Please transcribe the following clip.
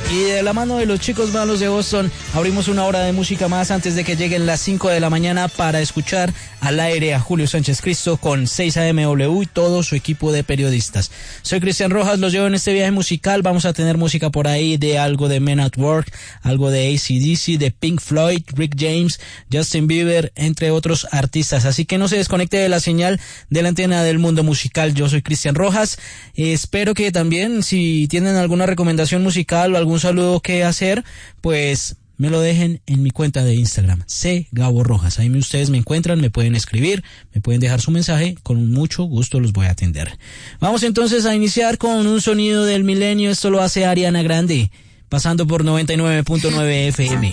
Y de la mano de los chicos malos de Boston, abrimos una hora de música más antes de que lleguen las 5 de la mañana para escuchar al aire a Julio Sánchez Cristo con 6 AMW y todo su equipo de periodistas. Soy Cristian Rojas, los llevo en este viaje musical. Vamos a tener música por ahí de algo de Men at Work, algo de AC/DC, de Pink Floyd, Rick James, Justin Bieber, entre otros artistas. Así que no se desconecte de la señal de la antena del mundo musical. Yo soy Cristian Rojas. Espero que también, si tienen alguna recomendación musical o algún saludo que hacer, pues me lo dejen en mi cuenta de Instagram, Gabo Rojas. Ahí ustedes me encuentran, me pueden escribir, me pueden dejar su mensaje, con mucho gusto los voy a atender. Vamos entonces a iniciar con un sonido del milenio. Esto lo hace Ariana Grande, pasando por 99.9 FM.